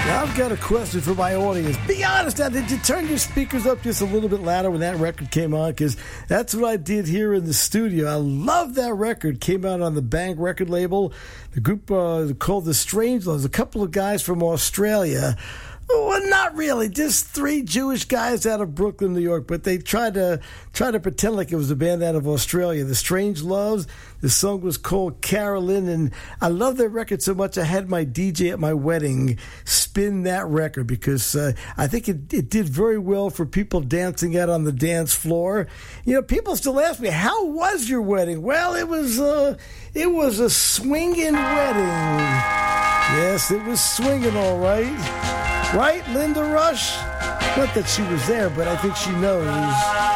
Now, I've got a question for my audience. Be honest now, did you turn your speakers up just a little bit louder when that record came on? Because that's what I did here in the studio. I love that record. Came out on the Bang record label. The group called The Strangeloves. A couple of guys from Australia. Well, not really. Just three Jewish guys out of Brooklyn, New York. But they tried to pretend like it was a band out of Australia. The Strangeloves. The song was called Carolyn, and I love that record so much. I had my DJ at my wedding spin that record because I think it did very well for people dancing out on the dance floor. You know, people still ask me, "How was your wedding?" Well, it was a swinging wedding. Yes, it was swinging, all right. Right, Linda Rush? Not that she was there, but I think she knows.